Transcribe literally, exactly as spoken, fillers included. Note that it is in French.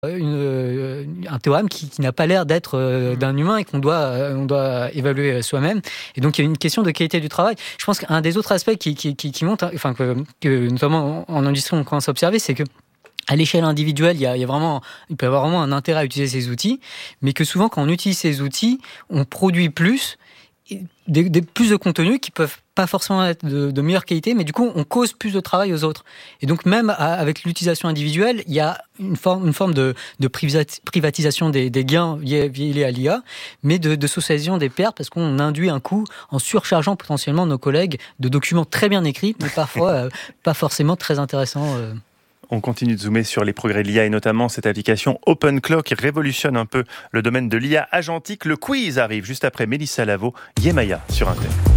Une, un théorème qui, qui n'a pas l'air d'être euh, d'un humain et qu'on doit, euh, on doit évaluer soi-même. Et donc, il y a une question de qualité du travail. Je pense qu'un des autres aspects qui, qui, qui, qui monte, enfin, que, que notamment en industrie, on commence à observer, c'est que à l'échelle individuelle, il y a, il y a vraiment, il peut y avoir vraiment un intérêt à utiliser ces outils, mais que souvent, quand on utilise ces outils, on produit plus, des, des, plus de contenus qui peuvent pas forcément être de, de meilleure qualité, mais du coup, on cause plus de travail aux autres. Et donc, même à, avec l'utilisation individuelle, il y a une forme, une forme de, de privatisation des, des gains liés, liés à l'I A, mais de, de socialisation des pertes, parce qu'on induit un coût en surchargeant potentiellement nos collègues de documents très bien écrits, mais parfois euh, pas forcément très intéressants. Euh. On continue de zoomer sur les progrès de l'I A et notamment cette application OpenClaw qui révolutionne un peu le domaine de l'I A agentique. Le quiz arrive juste après Mélissa Lavo, Yemaya sur Inter.